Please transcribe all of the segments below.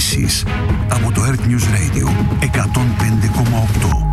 ειδήσεις από το Earth News Radio 105,8.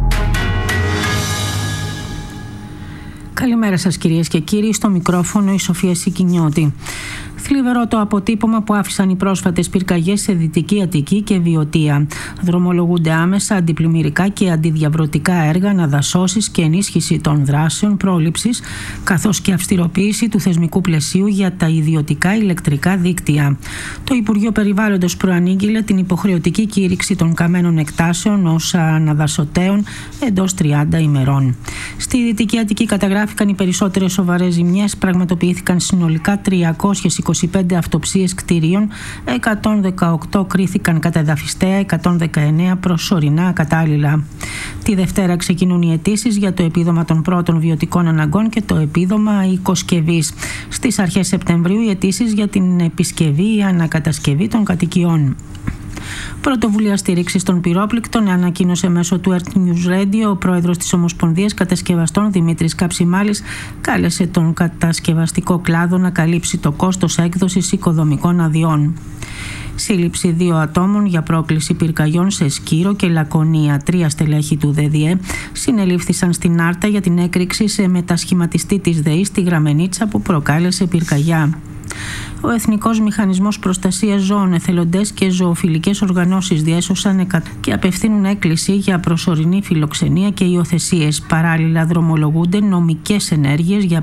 Καλημέρα σας κυρίες και κύριοι, στο μικρόφωνο η Σοφία Σικινιώτη. Θλιβερό το αποτύπωμα που άφησαν οι πρόσφατες πυρκαγιές σε Δυτική Αττική και Βιωτία. Δρομολογούνται άμεσα αντιπλημμυρικά και αντιδιαβρωτικά έργα αναδασώσης και ενίσχυση των δράσεων πρόληψης, καθώς και αυστηροποίηση του θεσμικού πλαισίου για τα ιδιωτικά ηλεκτρικά δίκτυα. Το Υπουργείο Περιβάλλοντος προανήγγειλε την υποχρεωτική κήρυξη των καμένων εκτάσεων ως αναδασωτέων εντός 30 ημερών. Στη Δυτική Αττική καταγράφηκαν οι περισσότερες σοβαρές ζημιές, πραγματοποιήθηκαν συνολικά 325 αυτοψίες κτηρίων, 118 κρίθηκαν κατεδαφιστέα, 119 προσωρινά κατάλληλα. Τη Δευτέρα ξεκινούν οι αιτήσεις για το επίδομα των πρώτων βιωτικών αναγκών και το επίδομα οικοσκευής. Στις αρχές Σεπτεμβρίου οι αιτήσεις για την επισκευή ή ανακατασκευή των κατοικιών. Πρωτοβουλία στήριξης των πυρόπληκτων ανακοίνωσε μέσω του Earth News Radio ο πρόεδρος της Ομοσπονδίας Κατασκευαστών Δημήτρης Καψιμάλης, κάλεσε τον κατασκευαστικό κλάδο να καλύψει το κόστος έκδοσης οικοδομικών αδειών. Σύλληψη 2 ατόμων για πρόκληση πυρκαγιών σε Σκύρο και Λακωνία. 3 στελέχη του ΔΔΕ συνελήφθησαν στην Άρτα για την έκρηξη σε μετασχηματιστή της ΔΕΗ στη Γραμμενίτσα που προκάλεσε πυρκαγιά. Ο Εθνικός Μηχανισμός Προστασίας Ζώων, εθελοντές και ζωοφιλικές οργανώσεις διέσωσαν και απευθύνουν έκκληση για προσωρινή φιλοξενία και υιοθεσίες. Παράλληλα, δρομολογούνται νομικές ενέργειες για